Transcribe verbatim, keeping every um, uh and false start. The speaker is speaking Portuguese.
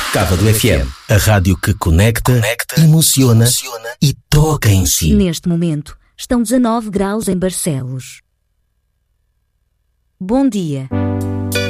Cávado F M, a rádio que conecta, conecta emociona, emociona e toca em si. Neste momento, estão dezanove graus em Barcelos. Bom dia.